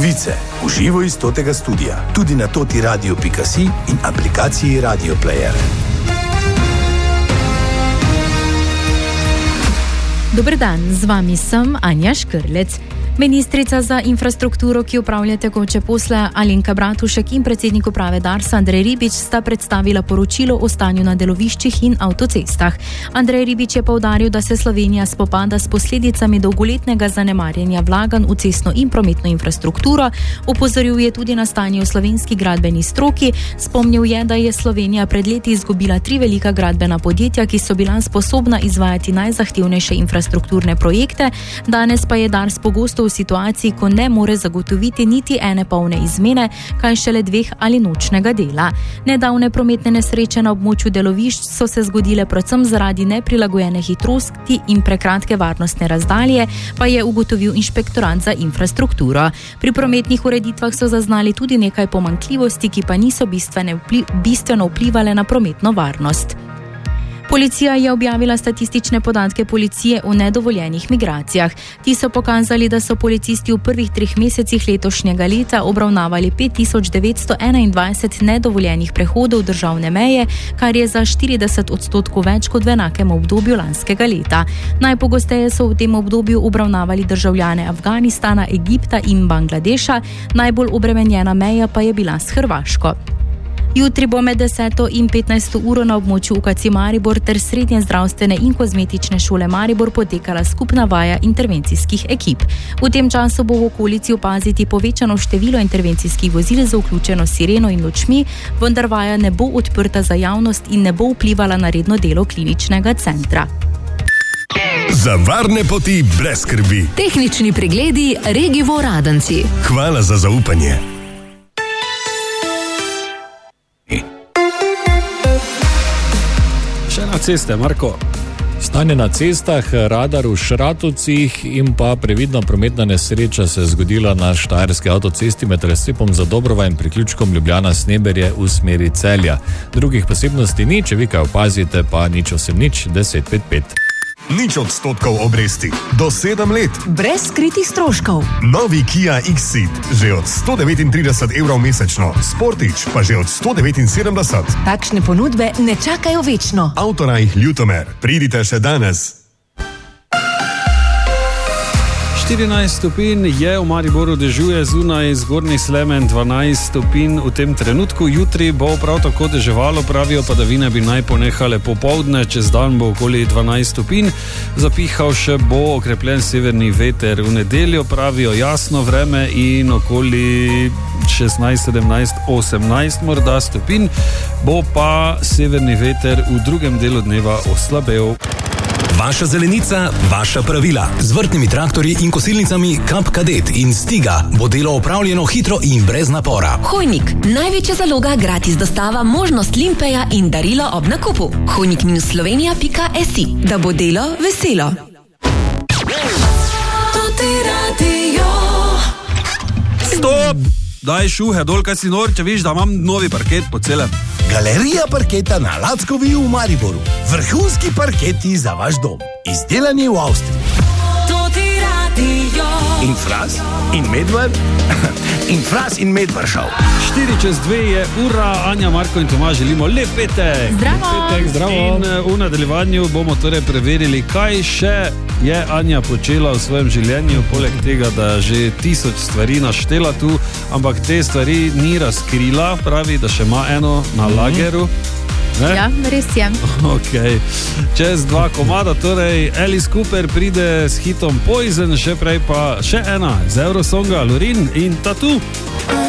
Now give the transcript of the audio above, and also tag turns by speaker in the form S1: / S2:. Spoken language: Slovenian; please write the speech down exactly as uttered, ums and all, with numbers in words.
S1: Novice v živo iz totega studia, tudi na toti radio pika si in aplikaciji Radio Player.
S2: Dober dan, z vami sem Anja Škrlec. Ministrica za infrastrukturo, ki upravlja tekoče posle, Alenka Bratušek in predsednik uprave Darsa Andrej Ribič sta predstavila poročilo o stanju na deloviščih in avtocestah. Andrej Ribič je poudaril, da se Slovenija spopada s posledicami dolgoletnega zanemarjanja vlaganj v cestno in prometno infrastrukturo. Opozoril je tudi na stanje v slovenski gradbeni stroki. Spomnil je, da je Slovenija pred leti izgubila tri velika gradbena podjetja, ki so bila sposobna izvajati najzahtevnejše infrastrukturne projekte. Danes pa je Dars pogosto v situaciji, ko ne more zagotoviti niti ene polne izmene, kaj šele dveh ali nočnega dela. Nedavne prometne nesreče na območju delovišč so se zgodile predvsem zaradi neprilagojene hitrosti in prekratke varnostne razdalje, pa je ugotovil inšpektorat za infrastrukturo. Pri prometnih ureditvah so zaznali tudi nekaj pomanjkljivosti, ki pa niso bistveno vplivale na prometno varnost. Policija je objavila statistične podatke policije o nedovoljenih migracijah. Ti so pokazali, da so policisti v prvih treh mesecih letošnjega leta obravnavali pet tisoč devetsto enaindvajset nedovoljenih prehodov državne meje, kar je za štirideset odstotkov več kot v enakem obdobju lanskega leta. Najpogosteje so v tem obdobju obravnavali državljane Afganistana, Egipta in Bangladeša, najbolj obremenjena meja pa je bila s Hrvaško. Jutri bo med deseto in petnajsto uro na območju U K C Maribor ter Srednje zdravstvene in kozmetične šole Maribor potekala skupna vaja intervencijskih ekip. V tem času bo v okolici opaziti povečano število intervencijskih vozil z vključeno sireno in lučmi, vendar vaja ne bo odprta za javnost in ne bo vplivala na redno delo kliničnega centra.
S3: Za varne poti brez skrbi.
S4: Tehnični pregledi Regivo Radenci.
S3: Hvala za zaupanje.
S5: Še na ceste, Marko.
S6: Stanje na cestah, radar v Šratovcih in pa previdna prometna nesreča se je zgodila na štajerski avtocesti med razcepom za Dobrova in priključkom Ljubljana-Sneberje v smeri Celja. Drugih posebnosti ni, če vi kaj opazite, pa nič osem nič deset pet pet.
S3: Nič odstotkov obresti. Do sedem let.
S4: Brez skritih stroškov.
S3: Novi Kia X-Ceed. Že od sto devetintrideset evrov mesečno. Sportič pa že od sto devetinsedemdeset.
S4: Takšne ponudbe ne čakajo večno.
S3: Avtorajh Ljutomer. Pridite še danes.
S5: štirinajst stopinj je v Mariboru, dežuje, zunaj zgornji Slemen dvanajst stopinj v tem trenutku. Jutri bo prav tako deževalo, pravijo padavine bi naj ponehale popoldne, čez dan bo okoli dvanajst stopinj. Zapihal še bo okrepljen severni veter. V nedeljo pravijo jasno vreme in okoli šestnajst, sedemnajst, osemnajst morda stopinj. Bo pa severni veter v drugem delu dneva oslabel.
S7: Vaša zelenica, vaša pravila. Z vrtnimi traktorji in kosilnicami Kap Kadet in Stiga bo delo opravljeno hitro in brez napora.
S4: Hojnik, največja zaloga, gratis dostava, možnost limpeja in darilo ob nakupu. hojnik minus slovenija pika si, da bo delo veselo.
S5: Stop! Daj šuhe dol, kaj si nor, če viš, da imam novi parket po celem.
S1: Galerija parketa na Lackovi v Mariboru. Vrhunski parketi za vaš dom. Izdelani v Avstriji. In Fras, in Medvar, in Fras in Medvar šel.
S5: štiri čez dve je ura, Anja, Marko in Tomaž želimo lep petek.
S2: Zdravo.
S5: Petek, zdravo. In v nadaljevanju bomo torej preverili, kaj še je Anja počela v svojem življenju, poleg tega, da že tisoč stvari naštela tu, ampak te stvari ni razkrila, pravi, da še ima eno na lageru. Ne?
S2: Ja, res je.
S5: Okay. Čez dva komada, torej Alice Cooper pride s hitom Poison, še prej pa še ena z Eurosonga, Lorin in Tattoo.